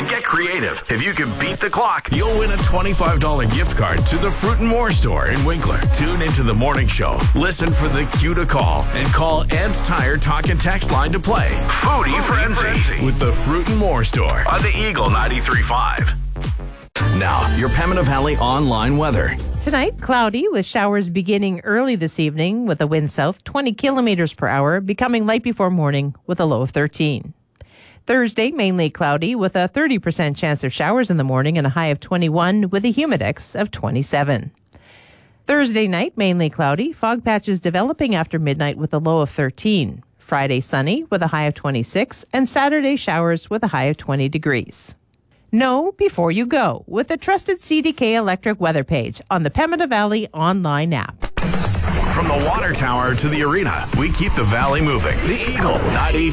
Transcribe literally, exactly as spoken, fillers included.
and get creative. If you can beat the clock, you'll win a twenty-five dollars gift card to the Fruit and More store in Winkler. Tune into the morning show. Listen for the cue to call and call Ed's Tire Talk and Text line to play Foodie Frenzy with the Fruit and More store on the Eagle ninety-three point five. Now, your Pembina Valley online weather. Tonight, cloudy with showers beginning early this evening with a wind south twenty kilometers per hour, becoming light before morning with a low of thirteen. Thursday, mainly cloudy with a thirty percent chance of showers in the morning and a high of twenty-one with a humidex of twenty-seven. Thursday night, mainly cloudy, fog patches developing after midnight with a low of thirteen. Friday, sunny with a high of twenty-six, and Saturday, showers with a high of twenty degrees. Know before you go with the trusted C D K Electric weather page on the Pembina Valley online app. From the water tower to the arena, we keep the valley moving. The Eagle ninety-three.